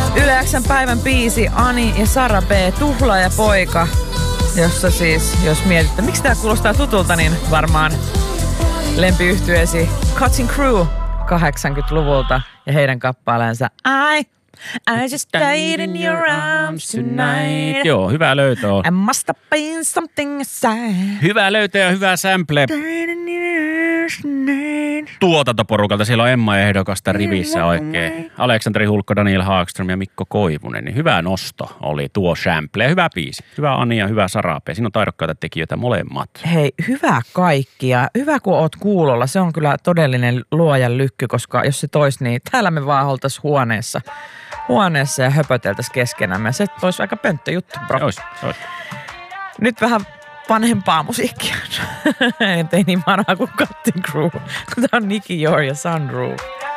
Yle X:n päivän biisi Ani ja Sara B. Tuhla ja poika. Jossa siis, jos mietitte, miksi tää kuulostaa tutulta, niin varmaan lempiyhtyeesi Cutting Crew 80-luvulta ja heidän kappaleensa I just died in your arms tonight. Joo, hyvä löytö on. I must have been something aside. Hyvä löytö ja hyvä sample. Tuotantoporukalta. Siellä on Emma Ehdokasta rivissä oikein. Aleksanteri Hulkko, Daniel Haagström ja Mikko Koivunen. Niin hyvä nosto oli tuo sample. Hyvä biisi. Hyvä Ani ja hyvä Sara B. Siinä on taidokkaita tekijöitä molemmat. Hei, hyvä kaikkia. Hyvä kun oot kuulolla. Se on kyllä todellinen luojan lykky, koska jos se tois, niin täällä me vaan oltais huoneessa ja höpöteltäisiin keskenämme. Se olisi aika pönttö juttu, bro. Ois. Nyt vähän vanhempaa musiikkia. Ei niin vanhaa kuin Cutting Crew. Tämä on Nicky Jor ja Sunroof.